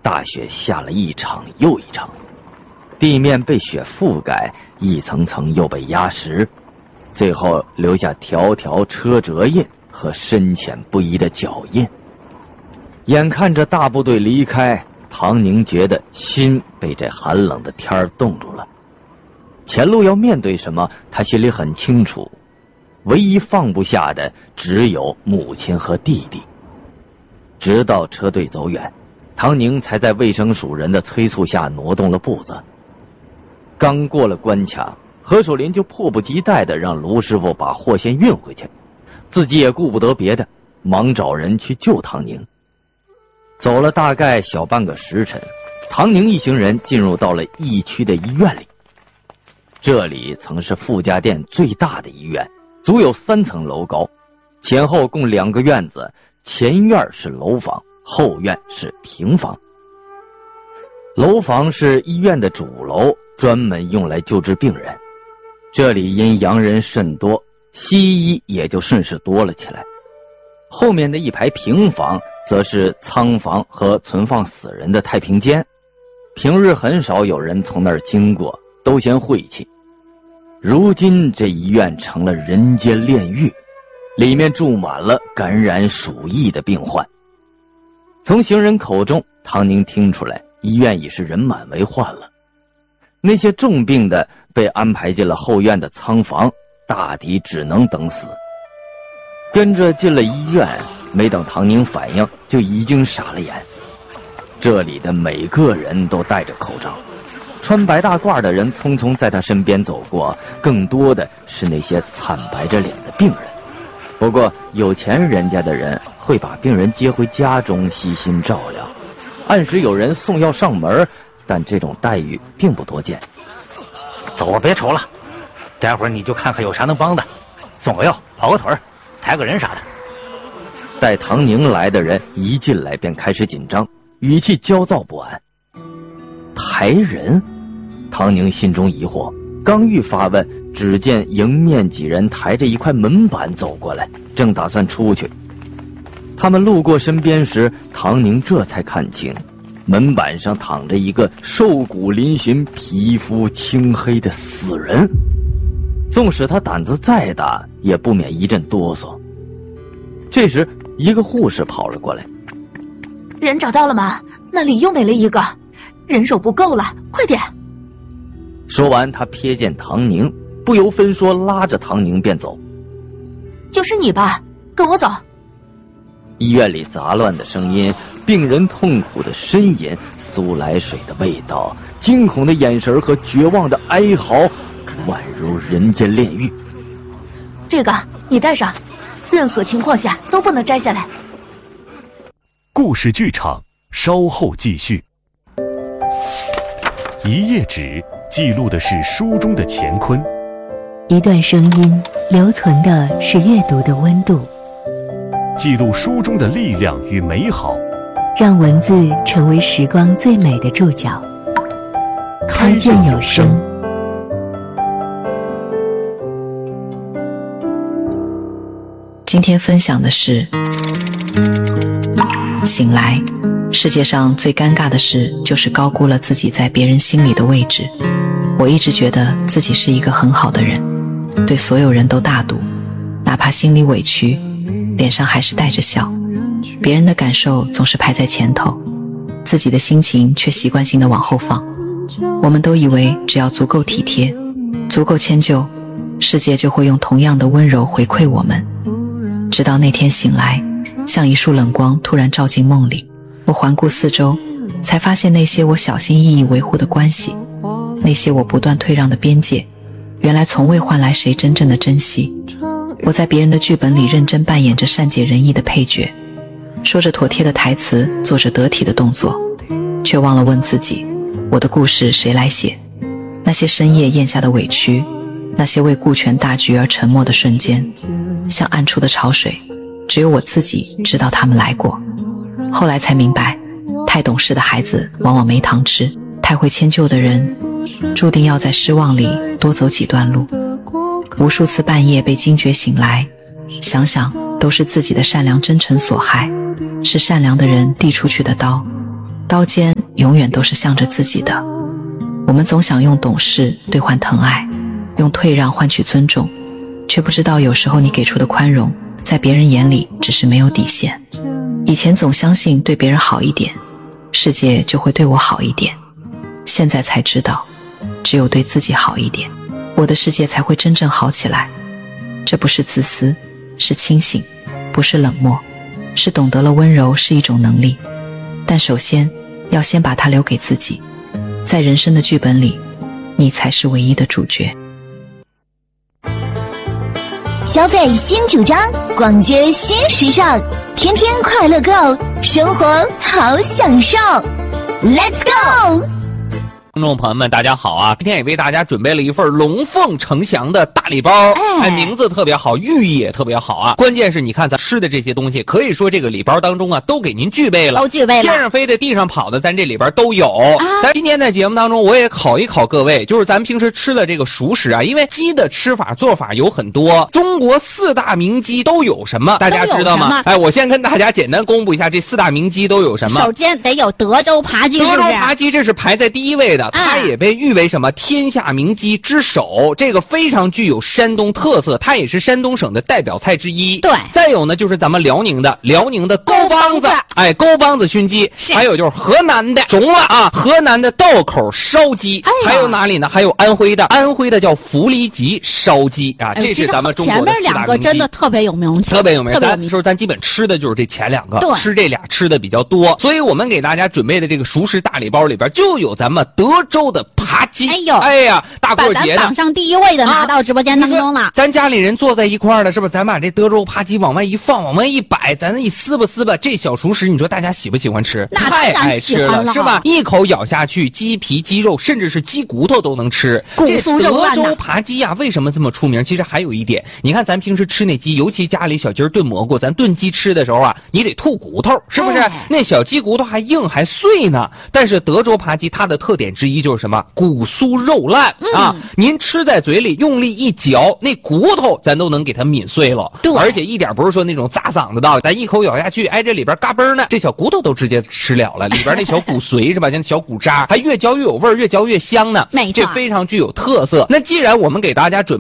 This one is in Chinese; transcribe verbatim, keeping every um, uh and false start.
大雪下了一场又一场，地面被雪覆盖，一层层又被压实，最后留下条条车辙印和深浅不一的脚印。眼看着大部队离开，唐宁觉得心被这寒冷的天儿冻住了。前路要面对什么，他心里很清楚，唯一放不下的只有母亲和弟弟。直到车队走远，唐宁才在卫生署人的催促下挪动了步子。刚过了关卡，何守林就迫不及待地让卢师傅把货先运回去，自己也顾不得别的，忙找人去救唐宁。走了大概小半个时辰，唐宁一行人进入到了疫区的医院里。这里曾是傅家店最大的医院，足有三层楼高，前后共两个院子，前院是楼房，后院是平房。楼房是医院的主楼，专门用来救治病人。这里因洋人甚多，西医也就顺势多了起来。后面的一排平房则是仓房和存放死人的太平间，平日很少有人从那儿经过，都嫌晦气。如今这医院成了人间炼狱，里面住满了感染鼠疫的病患。从行人口中，唐宁听出来医院已是人满为患了。那些重病的被安排进了后院的仓房，大抵只能等死。跟着进了医院，没等唐宁反应，就已经傻了眼。这里的每个人都戴着口罩，穿白大褂的人匆匆在他身边走过，更多的是那些惨白着脸的病人。不过有钱人家的人会把病人接回家中悉心照料，按时有人送药上门，但这种待遇并不多见。 走啊，别瞅了，待会儿你就看看有啥能帮的，送个药，跑个腿儿，抬个人啥的。 带唐宁来的人一进来便开始紧张，语气焦躁不安。抬人？唐宁心中疑惑，刚欲发问，只见迎面几人抬着一块门板走过来，正打算出去。他们路过身边时，唐宁这才看清，门板上躺着一个瘦骨嶙峋、皮肤青黑的死人。纵使他胆子再大，也不免一阵哆嗦。这时一个护士跑了过来。 人找到了吗？那里又没了一个，人手不够了，快点。 说完，他瞥见唐宁，不由分说拉着唐宁便走。 就是你吧，跟我走。 医院里杂乱的声音，病人痛苦的呻吟，苏来水的味道，惊恐的眼神和绝望的哀嚎，宛如人间炼狱。 这个你带上，任何情况下都不能摘下来。 故事剧场稍后继续。一页纸记录的是书中的乾坤， 一段声音留存的是阅读的温度， 记录书中的力量与美好， 让文字成为时光最美的注脚。开卷有声。 今天分享的是醒来。世界上最尴尬的事就是高估了自己在别人心里的位置。我一直觉得自己是一个很好的人，对所有人都大度，哪怕心里委屈，脸上还是带着笑。别人的感受总是排在前头，自己的心情却习惯性的往后放。我们都以为只要足够体贴，足够迁就，世界就会用同样的温柔回馈我们。直到那天醒来，像一束冷光突然照进梦里，我环顾四周，才发现那些我小心翼翼维护的关系，那些我不断退让的边界，原来从未换来谁真正的珍惜。我在别人的剧本里认真扮演着善解人意的配角，说着妥帖的台词，做着得体的动作，却忘了问自己，我的故事谁来写？那些深夜咽下的委屈，那些为顾全大局而沉默的瞬间，像暗处的潮水，只有我自己知道他们来过。后来才明白，太懂事的孩子往往没糖吃，太会迁就的人注定要在失望里多走几段路。无数次半夜被惊觉醒来，想想都是自己的善良真诚所害，是善良的人递出去的刀，刀尖永远都是向着自己的。我们总想用懂事兑换疼爱，用退让换取尊重，却不知道有时候你给出的宽容在别人眼里只是没有底线。以前总相信对别人好一点，世界就会对我好一点，现在才知道，只有对自己好一点，我的世界才会真正好起来。这不是自私，是清醒，不是冷漠，是懂得了温柔是一种能力，但首先要先把它留给自己。在人生的剧本里，你才是唯一的主角。 消费新主张，逛街新时尚，天天快乐购，生活好享受。Let's go！ 听众朋友们，大家好啊！今天也为大家准备了一份龙凤呈祥的大礼包，哎，名字特别好，寓意也特别好啊。关键是你看咱吃的这些东西，可以说这个礼包当中啊，都给您具备了， 都具备了， 天上飞的、地上跑的，咱这里边都有。啊、咱今天在节目当中，我也考一考各位，就是咱平时吃的这个熟食啊，因为鸡的吃法做法有很多，中国四大名鸡都有什么？大家知道吗？哎，我先跟大家简单公布一下这四大名鸡都有什么。 首先得有德州扒鸡， 德州扒鸡这是排在第一位的。它也被誉为什么天下名鸡之首，这个非常具有山东特色，它也是山东省的代表菜之一。 对， 再有呢就是咱们辽宁的辽宁的沟帮子，哎，沟帮子熏鸡，还有就是河南的中了啊，河南的道口烧鸡，哎、还有哪里呢？还有安徽的安徽的叫福利吉烧鸡啊， 哎、 这是咱们中国的四大名鸡。 前面两个真的特别有名气， 特别有名。咱说咱基本吃的就是这前两个，吃这俩吃的比较多，所以我们给大家准备的这个熟食大礼包里边就有咱们德州的扒鸡。 哎呦， 哎呀，大过节的， 榜上第一位的拿到直播间当中了。啊、 咱家里人坐在一块儿了，是不是？咱把这德州扒鸡往外一放，往外一摆，咱一撕吧撕吧，这小熟食，你说大家喜不喜欢吃？太爱吃了，是吧？一口咬下去，鸡皮、鸡肉，甚至是鸡骨头都能吃。 这德州扒鸡呀、啊，为什么这么出名？其实还有一点，你看咱平时吃那鸡，尤其家里小鸡炖蘑菇，咱炖鸡吃的时候啊，你得吐骨头，是不是？哎、那小鸡骨头还硬还碎呢。但是德州扒鸡它的特点之一就是什么？骨酥肉烂、嗯、啊！您吃在嘴里用力一嚼，那骨头咱都能给它抿碎了。对，而且一点不是说那种扎嗓子的，咱一口咬下去，哎，这里边嘎嘣呢，这小骨头都直接吃了了，里边那小骨髓是吧？像小骨渣，还越嚼越有味儿，越嚼越香呢。 没错， 这非常具有特色。那既然我们给大家准